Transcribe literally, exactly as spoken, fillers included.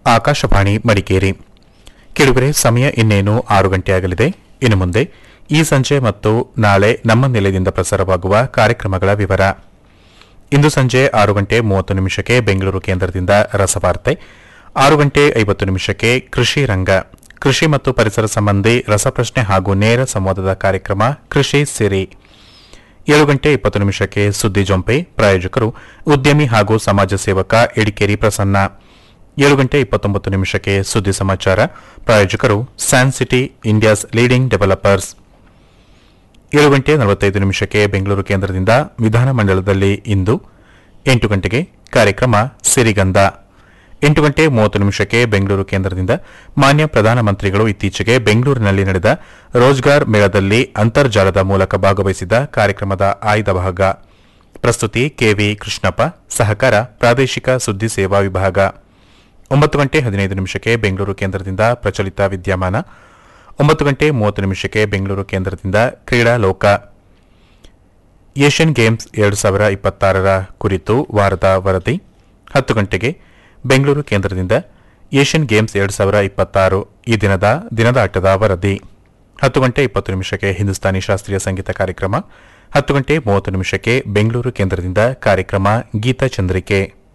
ಆಕಾಶವಾಣಿ ಮಡಿಕೇರಿ. ಕೆಳಗರೆ ಸಮಯ ಇನ್ನೇನು ಆರು ಗಂಟೆಯಾಗಲಿದೆ. ಇನ್ನು ಮುಂದೆ ಈ ಸಂಜೆ ಮತ್ತು ನಾಳೆ ನಮ್ಮ ನಿಲಯದಿಂದ ಪ್ರಸಾರವಾಗುವ ಕಾರ್ಯಕ್ರಮಗಳ ವಿವರ. ಇಂದು ಸಂಜೆ ಆರು ಗಂಟೆ ಮೂವತ್ತು ನಿಮಿಷಕ್ಕೆ ಬೆಂಗಳೂರು ಕೇಂದ್ರದಿಂದ ರಸವಾರ್ತೆ, ಆರು ಗಂಟೆ ಐವತ್ತು ನಿಮಿಷಕ್ಕೆ ಕೃಷಿ ರಂಗ, ಕೃಷಿ ಮತ್ತು ಪರಿಸರ ಸಂಬಂಧಿ ರಸಪ್ರಶ್ನೆ ಹಾಗೂ ನೇರ ಸಂವಾದದ ಕಾರ್ಯಕ್ರಮ ಕೃಷಿ ಸಿರಿ. ಏಳು ಗಂಟೆ ಇಪ್ಪತ್ತು ನಿಮಿಷಕ್ಕೆ ಸುದ್ದಿ ಜೊಂಪೆ, ಪ್ರಾಯೋಜಕರು ಉದ್ಯಮಿ ಹಾಗೂ ಸಮಾಜ ಸೇವಕ ಎಡಿಕೇರಿ ಪ್ರಸನ್ನ. ಏಳು ಗಂಟೆ ಇಪ್ಪತ್ತೊಂಬತ್ತು ನಿಮಿಷಕ್ಕೆ ಸುದ್ದಿ ಸಮಾಚಾರ, ಪ್ರಾಯೋಜಕರು San city India's leading developers. ಏಳು ಗಂಟೆ ನಲವತ್ತೈದು ನಿಮಿಷಕ್ಕೆ ಬೆಂಗಳೂರು ಕೇಂದ್ರದಿಂದ ವಿಧಾನಮಂಡಲದಲ್ಲಿ ಇಂದು. ಎಂಟು ಗಂಟೆಗೆ ಕಾರ್ಯಕ್ರಮ ಸಿರಿಗಂಧ. ಎಂಟು ಗಂಟೆ ಮೂವತ್ತು ನಿಮಿಷಕ್ಕೆ ಬೆಂಗಳೂರು ಕೇಂದ್ರದಿಂದ ಮಾನ್ಯ ಪ್ರಧಾನಮಂತ್ರಿಗಳು ಇತ್ತೀಚೆಗೆ ಬೆಂಗಳೂರಿನಲ್ಲಿ ನಡೆದ ರೋಜ್ಗಾರ್ ಮೇಳದಲ್ಲಿ ಅಂತರ್ಜಾಲದ ಮೂಲಕ ಭಾಗವಹಿಸಿದ ಕಾರ್ಯಕ್ರಮದ ಆಯ್ದ ಭಾಗ. ಪ್ರಸ್ತುತಿ ಕೆವಿ ಕೃಷ್ಣಪ್ಪ, ಸಹಕಾರ ಪ್ರಾದೇಶಿಕ ಸುದ್ದಿ ಸೇವಾ ವಿಭಾಗ. ಒಂಬತ್ತು ಗಂಟೆ ಹದಿನೈದು ನಿಮಿಷಕ್ಕೆ ಬೆಂಗಳೂರು ಕೇಂದ್ರದಿಂದ ಪ್ರಚಲಿತ ವಿದ್ಯಮಾನ. ಒಂಬತ್ತು ಗಂಟೆ ಮೂವತ್ತು ನಿಮಿಷಕ್ಕೆ ಬೆಂಗಳೂರು ಕೇಂದ್ರದಿಂದ ಕ್ರೀಡಾ ಲೋಕ. ಏಷ್ಯನ್ ಗೇಮ್ಸ್ ಎರಡು ಸಾವಿರ ಇಪ್ಪತ್ತಾರರ ಕುರಿತು ವಾರದ ವರದಿ. ಹತ್ತು ಗಂಟೆಗೆ ಬೆಂಗಳೂರು ಕೇಂದ್ರದಿಂದ ಏಷ್ಯನ್ ಗೇಮ್ಸ್ ಎರಡು ಸಾವಿರ ಇಪ್ಪತ್ತಾರು ಈ ದಿನದ ದಿನದಾಟದ ವರದಿ. ಹತ್ತು ಗಂಟೆ ಇಪ್ಪತ್ತು ನಿಮಿಷಕ್ಕೆ ಹಿಂದೂಸ್ತಾನಿ ಶಾಸ್ತ್ರೀಯ ಸಂಗೀತ ಕಾರ್ಯಕ್ರಮ. ಹತ್ತು ಗಂಟೆ ಮೂವತ್ತು ನಿಮಿಷಕ್ಕೆ ಬೆಂಗಳೂರು ಕೇಂದ್ರದಿಂದ ಕಾರ್ಯಕ್ರಮ ಗೀತಚಂದ್ರಿಕೆ.